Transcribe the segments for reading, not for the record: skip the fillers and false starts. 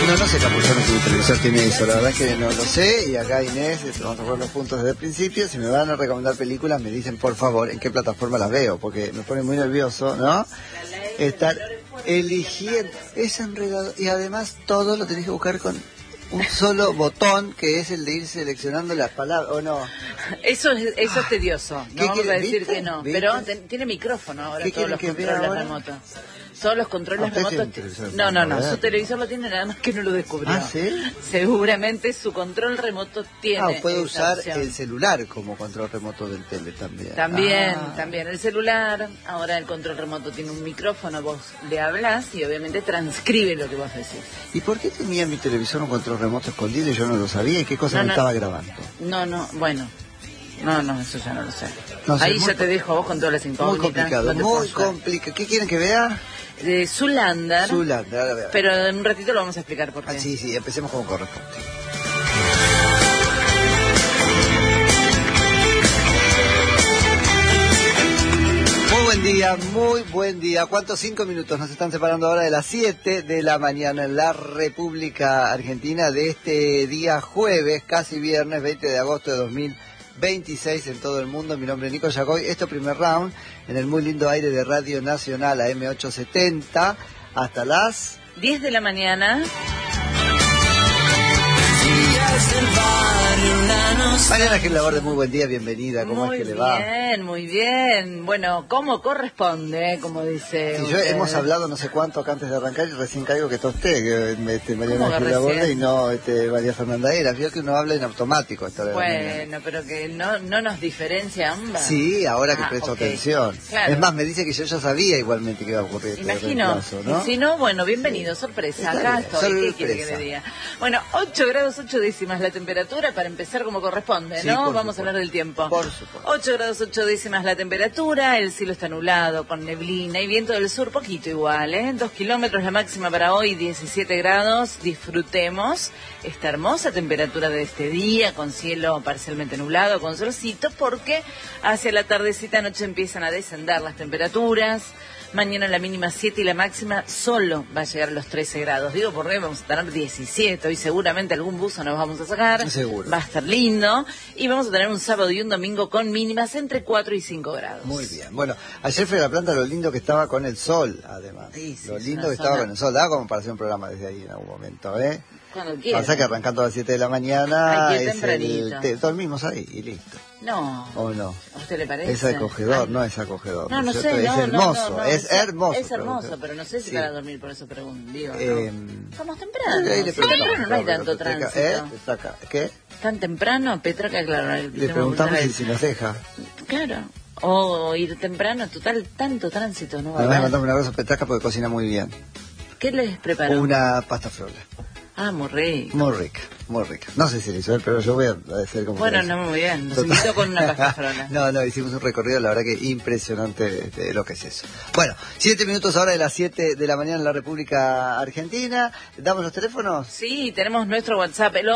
Bueno, no sé, Capuchano, si mi televisor tiene eso, la verdad que no lo sé, y acá Inés, vamos a ver los puntos desde el principio, si me van a recomendar películas me dicen por favor en qué plataforma las veo, porque me pone muy nervioso, ¿no? Estar eligiendo, es enredado, y además todo lo tenés que buscar con un solo botón, que es el de ir seleccionando las palabras, ¿o no? Eso es tedioso, no vamos a decir ¿viste? que no, ¿viste? pero tiene micrófono ahora todos los controles remotos. Todos los controles remotos. No, su televisor lo tiene, nada más que no lo descubrió. ¿Ah, sí? Seguramente su control remoto tiene. Puede usar opción. el celular como control remoto del tele también. También el celular. Ahora el control remoto tiene un micrófono, vos le hablas y obviamente transcribe lo que vos decís. ¿Y por qué tenía mi televisor un control remoto escondido y yo no lo sabía? ¿Y qué cosa me estaba grabando? Bueno. No, eso ya no lo sé. No sé, ahí ya te dejo a vos con todas las incógnitas. Muy complicado. ¿Qué quieren que vea? De Zoolander, ahora veo. Pero en un ratito lo vamos a explicar por qué. Sí, empecemos como corresponde. Muy buen día. ¿Cuántos 5 minutos nos están separando ahora de las 7 de la mañana en la República Argentina de este día jueves, casi viernes, 20 de agosto de 2026 en todo el mundo? Mi nombre es Nico Yagoy. Esto primer round en el muy lindo aire de Radio Nacional AM870 hasta las 10 de la mañana. Mariana Gil Laborde, muy buen día, bienvenida. ¿Cómo es que le va? Muy bien. Bueno, como corresponde, como dice. Sí, hemos hablado no sé cuánto acá antes de arrancar y recién caigo que está usted, Mariana Gil Laborde y no María Fernanda Era. Vio que uno habla en automático esta hora. Bueno, pero que no nos diferencia ambas. Sí, ahora que presto atención. Claro. Es más, me dice que yo ya sabía igualmente que iba a ocurrir. Imagino. ¿No? Si no, bueno, bienvenido, sorpresa. Acá estoy. ¿Qué quiere que le diga? Bueno, 8 grados 8 décimas la temperatura para empezar como corresponde, ¿no? Vamos a hablar del tiempo. Por supuesto. 8 grados 8 décimas la temperatura, el cielo está nublado, con neblina y viento del sur, poquito igual, 2 kilómetros la máxima para hoy, 17 grados. Disfrutemos esta hermosa temperatura de este día, con cielo parcialmente nublado, con solcito, porque hacia la tardecita noche empiezan a descender las temperaturas. Mañana la mínima 7 y la máxima solo va a llegar a los 13 grados. Digo, porque vamos a tener 17. Hoy seguramente algún buzo nos vamos a sacar. Seguro. Va a estar lindo. Y vamos a tener un sábado y un domingo con mínimas entre 4 y 5 grados. Muy bien. Bueno, ayer fue la planta lo lindo que estaba con el sol, además. Sí, lo lindo que estaba con el sol. Daba como para hacer un programa desde ahí en algún momento, ¿eh? Cuando quieras. Pasa que arrancando a las 7 de la mañana es dormimos ahí y listo. No. ¿O no? ¿A usted le parece? Es acogedor, no es acogedor. No sé. Es hermoso, es hermoso. Es hermoso, pero no sé si para dormir, por eso pregunto. Estamos temprano. Temprano no hay tanto tránsito. ¿Qué? ¿Tan temprano? Petraca, claro. Le preguntamos si nos deja. Claro. O ir temprano, total, tanto tránsito, ¿no? Además mandamos un abrazo a Petraca porque cocina muy bien. ¿Qué les preparó? Una pasta frola. Muy rica. Muy rica. No sé si le hizo él, pero yo voy a hacer como... Bueno, no, muy bien. Nos invitó con una pasta frola. No, hicimos un recorrido, la verdad que impresionante de lo que es eso. Bueno, 7 minutos ahora de las 7 de la mañana en la República Argentina. ¿Damos los teléfonos? Sí, tenemos nuestro WhatsApp, el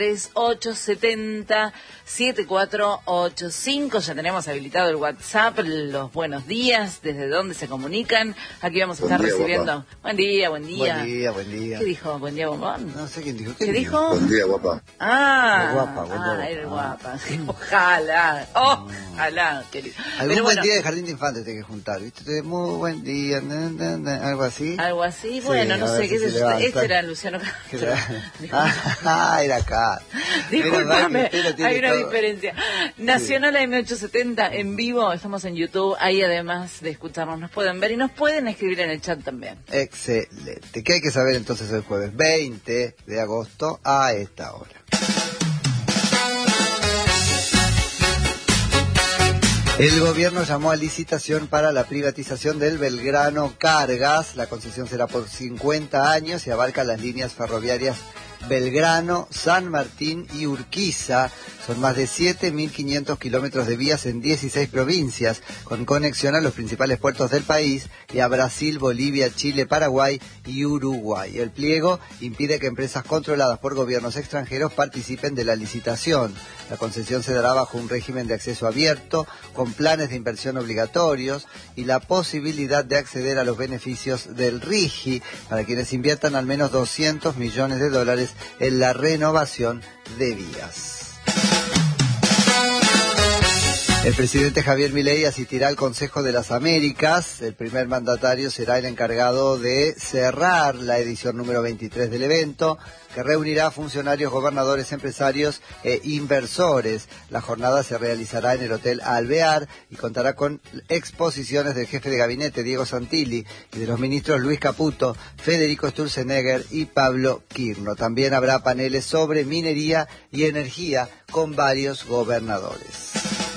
11-3870-7485. Ya tenemos habilitado el WhatsApp, los buenos días, desde dónde se comunican. Aquí vamos a estar recibiendo... Guapa. Buen día. Buen día. ¿Qué dijo? Buen día, bombón. No sé quién dijo. ¿Qué dijo? Buen día, guapa. Eres guapa. Sí, ojalá. Querido. Algún buen día de Jardín de Infantes tenés que juntar, ¿viste? Muy buen día, algo así. Algo así, bueno, sí, no sé, qué sé yo. Este era Luciano Castro. Era acá. Disculpame, hay una diferencia. Nacional AM870 en vivo, estamos en YouTube, ahí además de escucharnos nos pueden ver y nos pueden escribir en el chat también. Excelente. ¿Qué hay que saber entonces el jueves 20 de agosto a esta hora? El gobierno llamó a licitación para la privatización del Belgrano Cargas. La concesión será por 50 años y abarca las líneas ferroviarias Belgrano, San Martín y Urquiza. Son más de 7.500 kilómetros de vías en 16 provincias, con conexión a los principales puertos del país y a Brasil, Bolivia, Chile, Paraguay y Uruguay. El pliego impide que empresas controladas por gobiernos extranjeros participen de la licitación. La concesión se dará bajo un régimen de acceso abierto, con planes de inversión obligatorios y la posibilidad de acceder a los beneficios del RIGI para quienes inviertan al menos $200 millones en la renovación de vías. El presidente Javier Milei asistirá al Consejo de las Américas. El primer mandatario será el encargado de cerrar la edición número 23 del evento, que reunirá a funcionarios, gobernadores, empresarios e inversores. La jornada se realizará en el Hotel Alvear y contará con exposiciones del jefe de gabinete, Diego Santilli, y de los ministros Luis Caputo, Federico Sturzenegger y Pablo Quirno. También habrá paneles sobre minería y energía con varios gobernadores.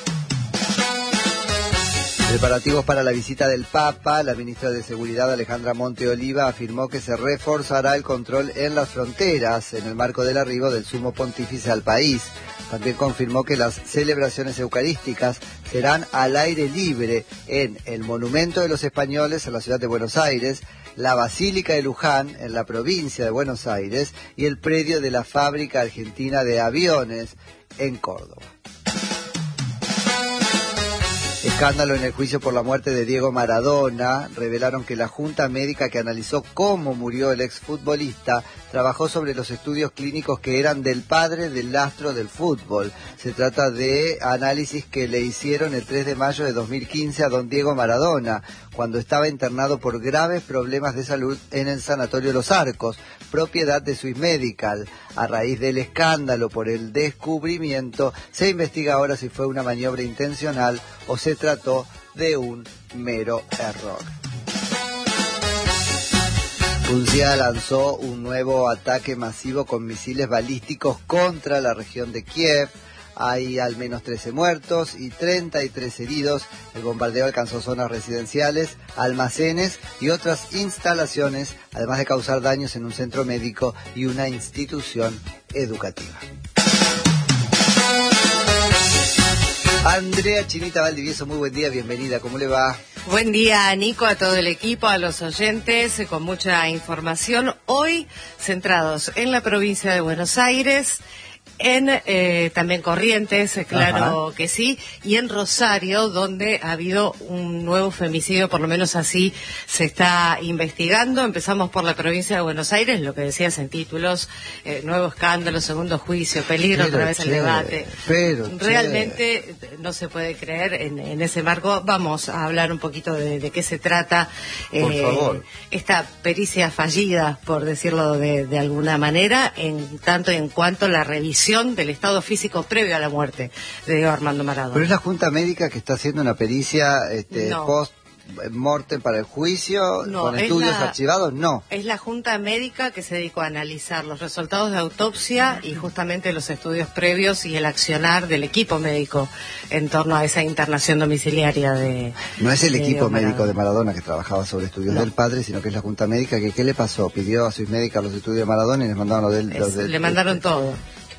Preparativos para la visita del Papa. La ministra de Seguridad, Alejandra Monte Oliva, afirmó que se reforzará el control en las fronteras en el marco del arribo del Sumo Pontífice al país. También confirmó que las celebraciones eucarísticas serán al aire libre en el Monumento de los Españoles en la ciudad de Buenos Aires, la Basílica de Luján en la provincia de Buenos Aires y el predio de la Fábrica Argentina de Aviones en Córdoba. Escándalo en el juicio por la muerte de Diego Maradona. Revelaron que la Junta Médica que analizó cómo murió el exfutbolista trabajó sobre los estudios clínicos que eran del padre del astro del fútbol. Se trata de análisis que le hicieron el 3 de mayo de 2015 a don Diego Maradona, cuando estaba internado por graves problemas de salud en el Sanatorio Los Arcos, propiedad de Swiss Medical. A raíz del escándalo por el descubrimiento, se investiga ahora si fue una maniobra intencional o se trató de un mero error. Rusia lanzó un nuevo ataque masivo con misiles balísticos contra la región de Kiev. Hay al menos 13 muertos y 33 heridos. El bombardeo alcanzó zonas residenciales, almacenes y otras instalaciones, además de causar daños en un centro médico y una institución educativa. Andrea Chinita Valdivieso, muy buen día, bienvenida, ¿cómo le va? Buen día, Nico, a todo el equipo, a los oyentes, con mucha información. Hoy centrados en la provincia de Buenos Aires, en también Corrientes, claro. Ajá. Que sí, y en Rosario, donde ha habido un nuevo femicidio, por lo menos así se está investigando. Empezamos por la provincia de Buenos Aires, lo que decías en títulos, nuevo escándalo, segundo juicio, peligro otra vez el debate. Realmente no se puede creer en ese marco. Vamos a hablar un poquito de qué se trata. Por favor. Esta pericia fallida, por decirlo de alguna manera, en tanto y en cuanto la revisión del estado físico previo a la muerte de Diego Armando Maradona. Pero es la Junta Médica que está haciendo una pericia no. post-mortem para el juicio, no, con estudios archivados, no. Es la Junta Médica que se dedicó a analizar los resultados de autopsia y justamente los estudios previos y el accionar del equipo médico en torno a esa internación domiciliaria de... No es el equipo médico de Maradona que trabajaba sobre estudios del padre, sino que es la Junta Médica que, ¿qué le pasó? Pidió a Swiss Medical los estudios de Maradona y les mandaron le mandaron todo.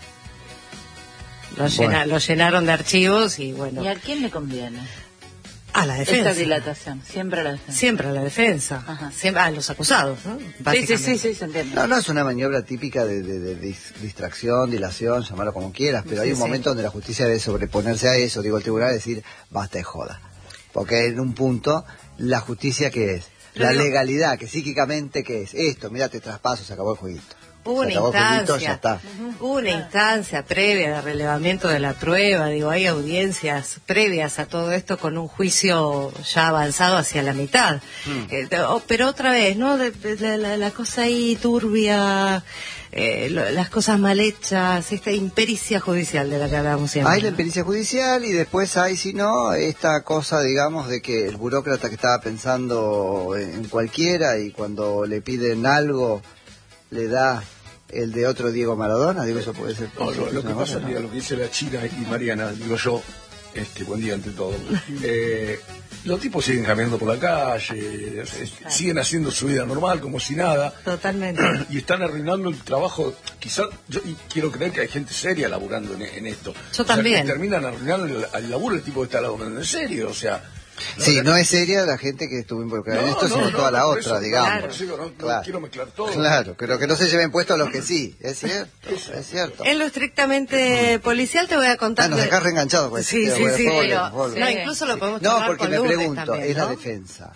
Lo llenaron de archivos y bueno. ¿Y a quién le conviene? A la defensa. Esta dilatación, siempre a la defensa. Siempre a la defensa. Siempre a los acusados, ¿no? Sí, se entiende. No es una maniobra típica de distracción, dilación, llamarlo como quieras, pero hay un momento donde la justicia debe sobreponerse a eso, digo, el tribunal decir, basta de joda. Porque en un punto, la justicia, ¿qué es? La legalidad, que psíquicamente, ¿qué es? Esto, mira, te traspaso, se acabó el jueguito. Hubo una instancia previa de relevamiento de la prueba, digo, hay audiencias previas a todo esto con un juicio ya avanzado hacia la mitad. Pero otra vez, ¿no? La cosa ahí turbia, las cosas mal hechas, esta impericia judicial de la que hablamos siempre. Hay la impericia judicial y después hay, si no, esta cosa, digamos, de que el burócrata que estaba pensando en cualquiera y cuando le piden algo le da el de otro Diego Maradona, digo, eso puede ser... No, lo que pasa es que lo que dice la China y Mariana, digo yo, Buen día ante todo. Los tipos siguen caminando por la calle, siguen haciendo su vida normal, como si nada. Totalmente. Y están arruinando el trabajo. Quizás, yo quiero creer que hay gente seria laburando en esto. Yo también. Que terminan arruinando el laburo el tipo que está laburando en serio, o sea... Sí, no es seria la gente que estuvo involucrada en esto, sino toda la otra, eso, digamos. No quiero mezclar todo. Claro, pero que no se lleven puestos los que sí, es cierto, es cierto. En lo estrictamente policial te voy a contar... Nos dejás reenganchados. Pues, sí, pero... volve. No, incluso lo podemos No, charlar porque con me Lourdes pregunto, también, es ¿no? la defensa.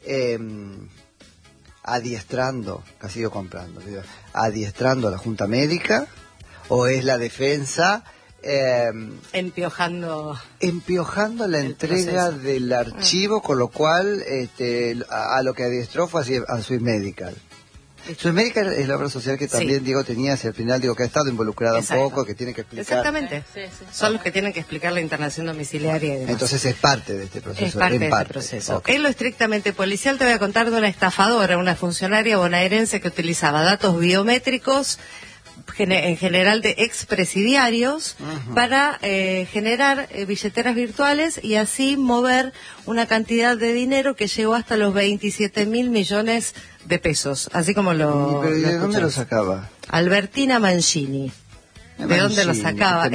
Adiestrando, casi yo comprando, digo, adiestrando a la Junta Médica, o es la defensa... empiojando la entrega proceso del archivo, con lo cual a lo que adiestró fue a Swiss Medical. Swiss Medical es la obra social que también, sí, Diego, tenía hacia el final, digo, que ha estado involucrada exacto, un poco, que tiene que explicar. Exactamente. Sí. Son los que tienen que explicar la internación domiciliaria y demás. Entonces es parte de este proceso. Es parte de este proceso. Okay. En lo estrictamente policial te voy a contar de una estafadora, una funcionaria bonaerense que utilizaba datos biométricos en general de expresidiarios para generar billeteras virtuales y así mover una cantidad de dinero que llegó hasta los 27.000 millones de pesos, así como lo... ¿Pero de dónde lo escuchás. sacaba? Albertina Mancini. ¿De dónde lo sacaba?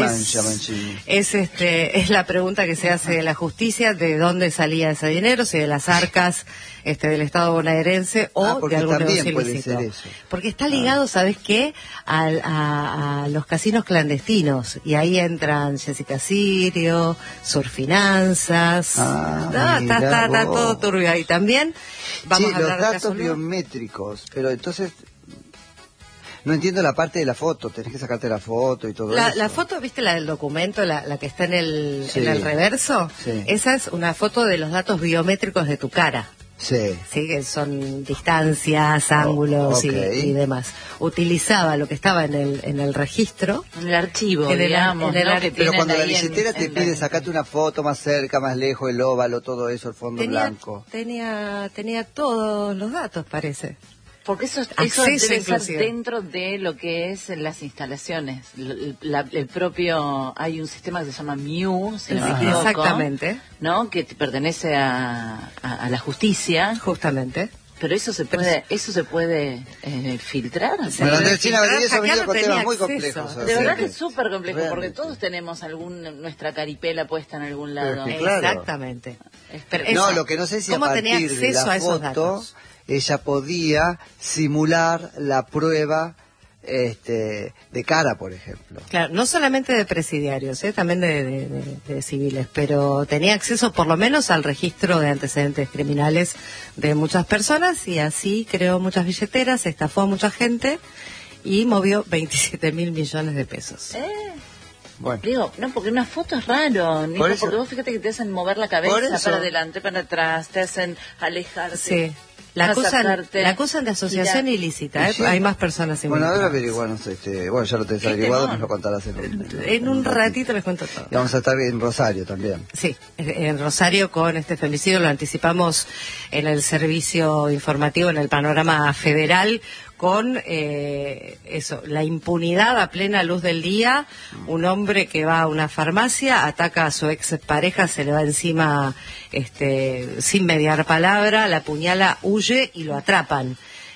Es la pregunta que se hace de la justicia, de dónde salía ese dinero, si de las arcas del Estado bonaerense o de algún negocio ilícito. Porque está ligado, ¿sabes qué? A los casinos clandestinos. Y ahí entran Jessica Sirio, Surfinanzas. Está todo turbio ahí. También vamos a hablar los datos biométricos, pero entonces... No entiendo la parte de la foto, tenés que sacarte la foto y todo eso. La foto, ¿viste la del documento, la que está en el reverso? Sí. Esa es una foto de los datos biométricos de tu cara. Sí. Sí, que son distancias, ángulos y demás. Utilizaba lo que estaba en el registro. En el archivo, digamos. Pero cuando la billetera te pide sacate una foto más cerca, más lejos, el óvalo, todo eso, el fondo blanco. Tenía todos los datos, parece. Porque eso debe ser dentro de lo que es las instalaciones. El propio, hay un sistema que se llama MIU, si no me equivoco. Exactamente. ¿No? Que pertenece a la justicia. Justamente. Pero eso se puede filtrar. Bueno, Andrés China Rodríguez ha venido con temas muy complejos. De verdad que es súper complejo, porque todos tenemos nuestra caripela puesta en algún lado. Claro. Exactamente. No, lo que no sé si a partir de la foto ella podía simular la prueba de cara, por ejemplo. Claro, no solamente de presidiarios, también de civiles, pero tenía acceso por lo menos al registro de antecedentes criminales de muchas personas y así creó muchas billeteras, estafó a mucha gente y movió 27.000 millones de pesos. Bueno. Digo, no, porque una foto es raro, Nico, porque vos fíjate que te hacen mover la cabeza para adelante, para atrás, te hacen alejarte. Sí. La acusan de asociación ilícita, Sí. Hay más personas involucradas. Bueno, ahora averiguamos, bueno, ya lo tenés averiguado, nos lo contarás en un ratito les cuento todo. Y vamos a estar en Rosario también. Sí, en Rosario con este femicidio, lo anticipamos en el servicio informativo, en el panorama federal, con la impunidad a plena luz del día. Un hombre que va a una farmacia, ataca a su ex pareja, se le va encima sin mediar palabra, la apuñala, huye y lo atrapan.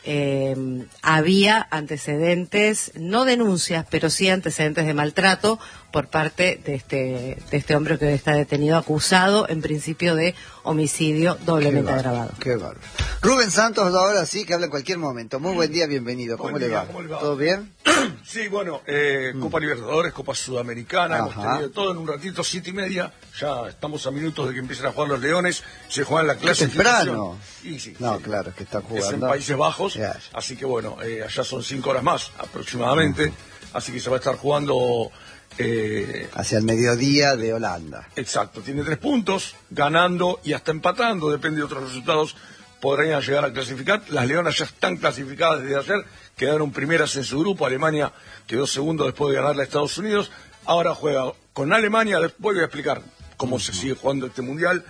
Había antecedentes, no denuncias, pero sí antecedentes de maltrato por parte de este hombre que hoy está detenido, acusado en principio de homicidio doblemente agravado. Qué bárbaro. Rubén Santos, ahora sí, que habla en cualquier momento. Muy buen día, bienvenido. ¿Cómo le va? ¿Todo bien? Sí, bueno, Copa Libertadores, Copa Sudamericana, hemos tenido todo en un ratito, 7:30. Ya estamos a minutos de que empiecen a jugar los Leones. Se juega en la clasificación. Temprano. Sí, no, claro, es que están jugando. Es en Países Bajos, ya. Así que bueno, allá son 5 horas más aproximadamente. Así que se va a estar jugando... hacia el mediodía de Holanda. Exacto, tiene 3 puntos, ganando y hasta empatando, depende de otros resultados, podrían llegar a clasificar. Las Leonas ya están clasificadas desde ayer, quedaron primeras en su grupo. Alemania quedó segundo después de ganarle a Estados Unidos. Ahora juega con Alemania, después voy a explicar cómo se sigue jugando este mundial,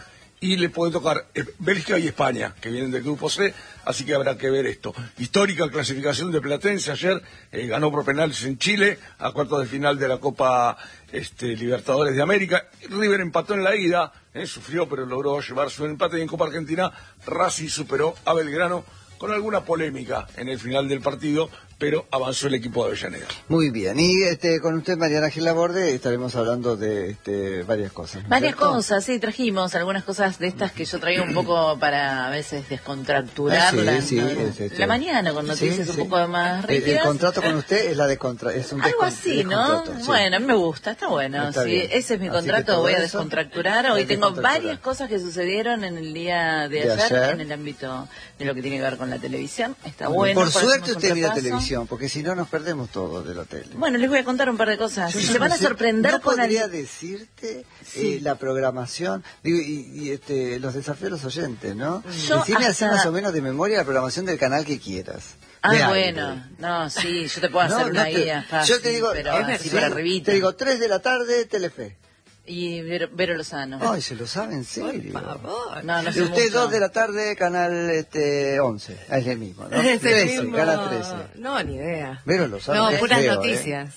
y le puede tocar Bélgica y España, que vienen del grupo C, así que habrá que ver esto. Histórica clasificación de Platense, ayer ganó por penales en Chile, a cuartos de final de la Copa Libertadores de América. River empató en la ida, sufrió pero logró llevarse un empate, y en Copa Argentina Racing superó a Belgrano con alguna polémica en el final del partido, pero avanzó el equipo de Avellaneda. Muy bien, y con usted, Mariana Gil Laborde, estaremos hablando de varias cosas. Varias cosas, sí, trajimos algunas cosas de estas que yo traigo un poco para a veces descontracturar la mañana con noticias un poco más rígidas. El contrato con usted es la de algo así, ¿no? Sí. Bueno, a mí me gusta, está bueno. Está bien. Ese es mi contrato, voy a descontracturar. Hoy tengo varias cosas que sucedieron en el día de ayer en el ámbito de lo que tiene que ver con la televisión. Está bueno. Por suerte usted mira televisión, porque si no nos perdemos todo de la tele. Bueno, les voy a contar un par de cosas. Se van a sorprender con... ¿No podría decirte la programación? Digo, y los desafíos de los oyentes, ¿no? Decime así más o menos de memoria la programación del canal que quieras. Bueno, no, sí, yo te puedo hacer una guía fácil. Yo te digo, pero así para arribita. Te digo, 3 de la tarde, Telefe. Y Vero Lozano. Ay, se lo sabe en serio. No, y usted 2 de la tarde, canal 11. Es el mismo, ¿no? 13, canal 13. No, ni idea. Vero Lozano. No, puras noticias.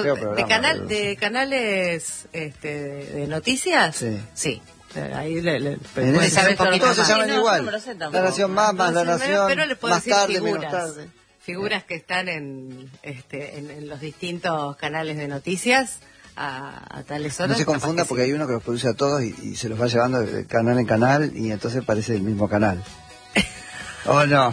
De canales de noticias, sí. Ahí todos se llaman igual. La Nación más La Nación, pero le puedo más decir tarde, menos tarde. Figuras que están en los distintos canales de noticias a tales horas. No se confunda porque hay uno que los produce a todos y se los va llevando de canal en canal y entonces parece el mismo canal. ¿O no?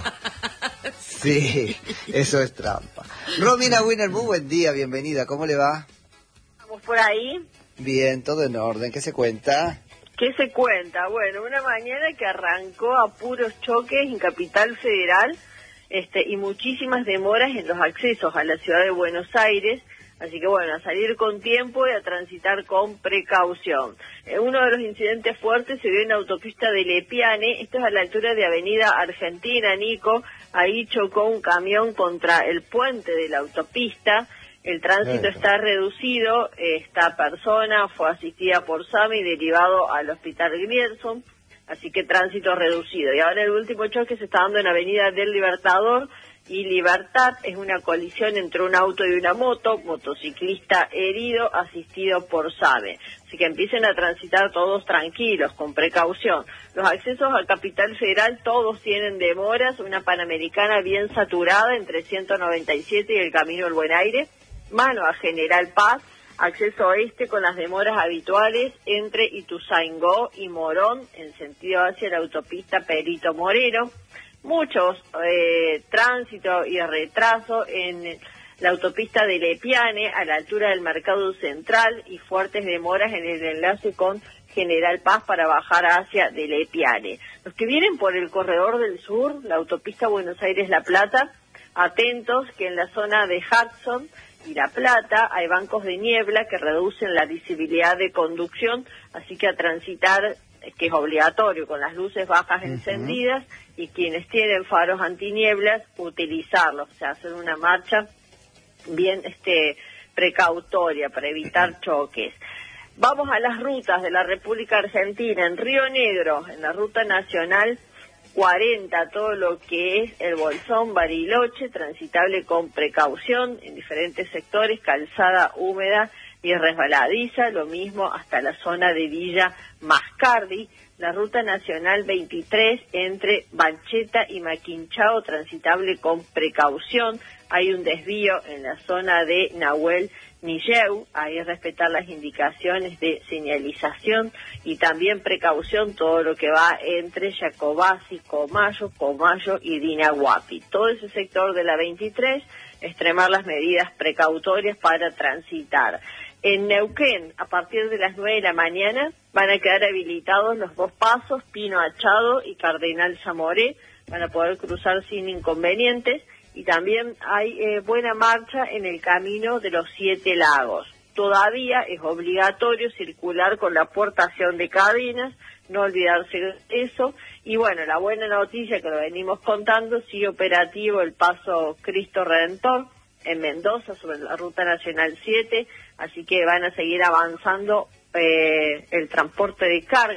Sí, eso es trampa. Romina Wiener, muy buen día, bienvenida, ¿cómo le va? ¿Estamos por ahí? Bien, todo en orden, ¿qué se cuenta? ¿Qué se cuenta? Bueno, una mañana que arrancó a puros choques en Capital Federal y muchísimas demoras en los accesos a la ciudad de Buenos Aires. Así que bueno, a salir con tiempo y a transitar con precaución. Uno de los incidentes fuertes se dio en la autopista de Lepiane, esto es a la altura de Avenida Argentina, Nico. Ahí chocó un camión contra el puente de la autopista. El tránsito está reducido, esta persona fue asistida por SAME y derivado al hospital Grierson, así que tránsito reducido. Y ahora el último choque se está dando en Avenida del Libertador y Libertad, es una colisión entre un auto y una moto, motociclista herido, asistido por SAME. Así que empiecen a transitar todos tranquilos, con precaución. Los accesos a Capital Federal todos tienen demoras, una Panamericana bien saturada entre 197 y el Camino del Buen Aire, mano a General Paz, acceso oeste con las demoras habituales entre Ituzaingó y Morón, en sentido hacia la autopista Perito Moreno. Muchos tránsito y retraso en la autopista de Lepiane a la altura del Mercado Central y fuertes demoras en el enlace con General Paz para bajar hacia de Lepiane. Los que vienen por el corredor del sur, la autopista Buenos Aires-La Plata, atentos que en la zona de Hudson y La Plata hay bancos de niebla que reducen la visibilidad de conducción, así que a transitar, que es obligatorio, con las luces bajas encendidas, y quienes tienen faros antinieblas, utilizarlos, o sea, hacer una marcha bien precautoria para evitar choques. Vamos a las rutas de la República Argentina. En Río Negro, en la ruta nacional 40, todo lo que es el Bolsón, Bariloche, transitable con precaución en diferentes sectores, calzada húmeda y resbaladiza, lo mismo hasta la zona de Villa Mascardi. La ruta nacional 23 entre Bancheta y Maquinchao, transitable con precaución. Hay un desvío en la zona de Nahuel Nilleu, ahí respetar las indicaciones de señalización y también precaución todo lo que va entre Jacobasi, Comayo y Dinahuapi. Todo ese sector de la 23, extremar las medidas precautorias para transitar. En Neuquén, a partir de las 9 de la mañana, van a quedar habilitados los dos pasos, Pino Achado y Cardenal Zamoré, van a poder cruzar sin inconvenientes. Y también hay buena marcha en el camino de los 7 lagos. Todavía es obligatorio circular con la portación de cadenas, no olvidarse de eso. Y bueno, la buena noticia que lo venimos contando, sigue operativo el paso Cristo Redentor en Mendoza sobre la Ruta Nacional 7, así que van a seguir avanzando el transporte de cargas.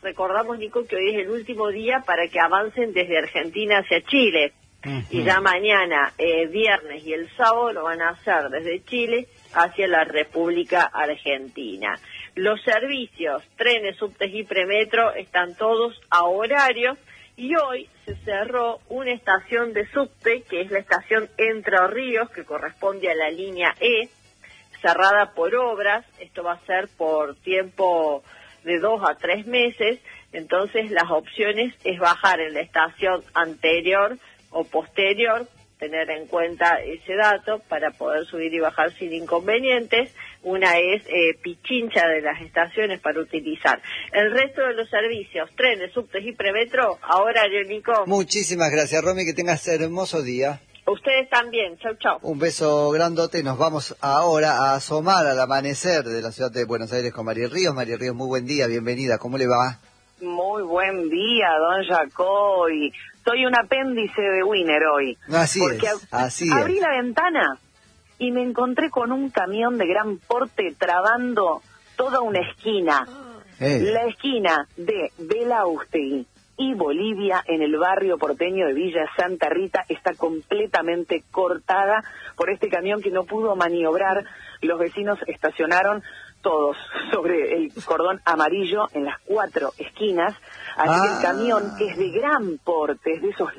recordamos, Nico, que hoy es el último día para que avancen desde Argentina hacia Chile. Y ya mañana, viernes y el sábado lo van a hacer desde Chile hacia la República Argentina. Los servicios, trenes, subtes y premetro están todos a horario y hoy se cerró una estación de subte, que es la estación Entre Ríos, que corresponde a la línea E, cerrada por obras. Esto va a ser por tiempo de 2 a 3 meses, entonces las opciones es bajar en la estación anterior o posterior, tener en cuenta ese dato para poder subir y bajar sin inconvenientes. Una es Pichincha de las estaciones para utilizar. El resto de los servicios, trenes, subtes y premetro, ahora, Nico. Muchísimas gracias, Romy, que tengas hermoso día. Ustedes también, chau, chau. Un beso grandote. Nos vamos ahora a asomar al amanecer de la ciudad de Buenos Aires con María Ríos. María Ríos, muy buen día, bienvenida. ¿Cómo le va? Muy buen día, don Jacoy. Soy un apéndice de Winner hoy. Así porque es. Abrí la ventana y me encontré con un camión de gran porte trabando toda una esquina. La esquina de Belaústegui y Bolivia, en el barrio porteño de Villa Santa Rita, está completamente cortada por este camión que no pudo maniobrar. Los vecinos estacionaron todos sobre el cordón amarillo en las 4 esquinas, así que el camión, que es de gran porte, es de esos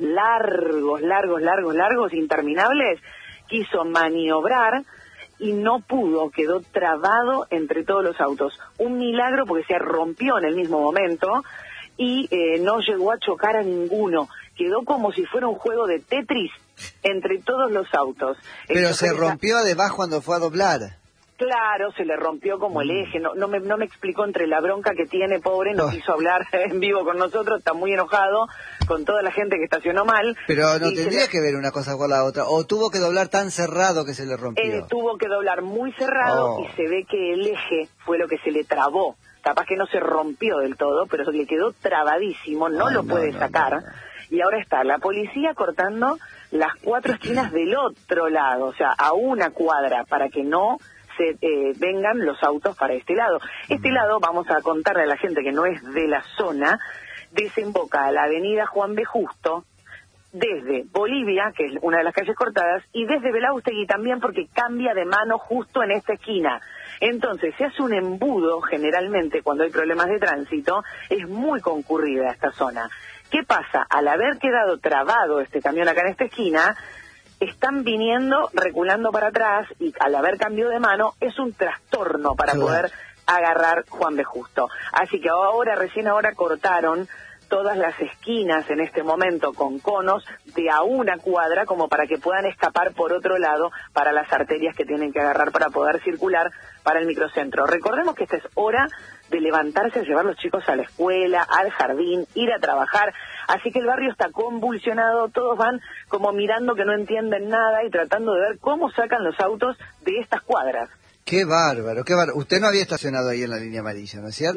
largos, interminables, quiso maniobrar y no pudo, quedó trabado entre todos los autos. Un milagro porque se rompió en el mismo momento y no llegó a chocar a ninguno. Quedó como si fuera un juego de Tetris entre todos los autos. Pero se rompió además cuando fue a doblar. Claro, se le rompió como el eje, no me explicó entre la bronca que tiene, pobre, no quiso hablar en vivo con nosotros, está muy enojado con toda la gente que estacionó mal. Pero no tendría que ver una cosa con la otra, o tuvo que doblar tan cerrado que se le rompió. Tuvo que doblar muy cerrado y se ve que el eje fue lo que se le trabó, capaz que no se rompió del todo, pero le quedó trabadísimo, no lo puede sacar. Y ahora está la policía cortando las 4 esquinas del otro lado, o sea, a una cuadra, para que no se vengan los autos para este lado. Este lado, vamos a contarle a la gente que no es de la zona, desemboca a la avenida Juan B. Justo, desde Bolivia, que es una de las calles cortadas, y desde Belaústegui también, porque cambia de mano justo en esta esquina. Entonces, se hace un embudo, generalmente, cuando hay problemas de tránsito, es muy concurrida esta zona. ¿Qué pasa? Al haber quedado trabado este camión acá en esta esquina, están viniendo, reculando para atrás, y al haber cambio de mano, es un trastorno para poder agarrar Juan B. Justo. Así que recién ahora cortaron todas las esquinas en este momento con conos de a una cuadra, como para que puedan escapar por otro lado para las arterias que tienen que agarrar para poder circular para el microcentro. Recordemos que esta es hora de levantarse a llevar a los chicos a la escuela, al jardín, ir a trabajar, así que el barrio está convulsionado, todos van como mirando que no entienden nada y tratando de ver cómo sacan los autos de estas cuadras. Qué bárbaro, qué bárbaro. Usted no había estacionado ahí en la línea amarilla, ¿no es cierto?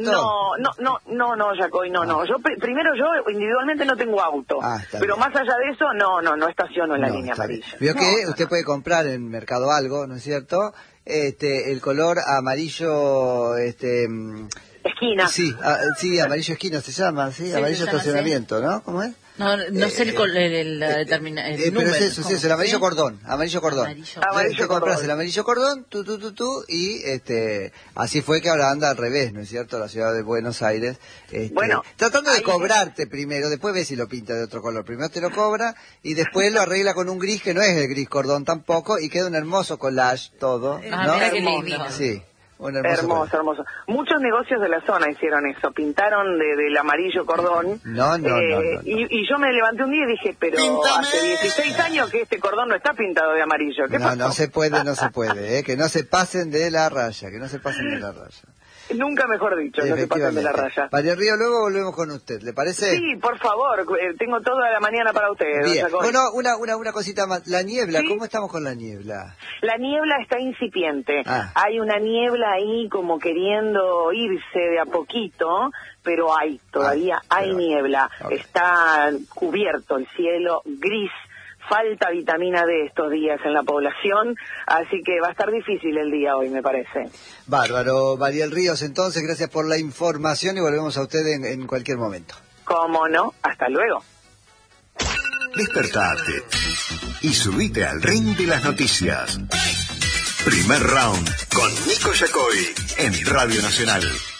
No, Jacoy, no. Yo primero individualmente no tengo auto, pero bien. más allá de eso, no estaciono en la línea amarilla. Vio que usted puede comprar en Mercado Algo, ¿no es cierto? El color amarillo, esquina. Sí, amarillo esquina se llama, sí, amarillo estacionamiento, ¿no? ¿Cómo es? No sé el número. Pero es eso, sí, es el amarillo cordón, amarillo cordón. Te compras el amarillo cordón, y así fue que ahora anda al revés, ¿no es cierto? La ciudad de Buenos Aires, tratando de cobrarte primero, después ves si lo pinta de otro color. Primero te lo cobra y después lo arregla con un gris que no es el gris cordón tampoco, y queda un hermoso collage todo, ¿no? Mira qué lindo. Sí. Hermoso. Muchos negocios de la zona hicieron eso, pintaron del amarillo cordón. No. Y yo me levanté un día y dije, pero hace 16 años que este cordón no está pintado de amarillo. ¿Qué pasó? No se puede, que no se pasen de la raya, Nunca mejor dicho, no se pasen de la raya. María Río, luego volvemos con usted, ¿le parece? Sí, por favor, tengo toda la mañana para ustedes. Bien. Bueno, una cosita más. La niebla, ¿sí? ¿Cómo estamos con la niebla? La niebla está incipiente. Hay una niebla ahí como queriendo irse de a poquito, pero todavía hay niebla. Okay. Está cubierto el cielo, gris, falta vitamina D estos días en la población, así que va a estar difícil el día hoy, me parece. Bárbaro. Mariel Ríos, entonces, gracias por la información y volvemos a usted en cualquier momento. Cómo no, hasta luego. Despertate y subite al ring de las noticias. Primer round con Nico Yacoy en Radio Nacional.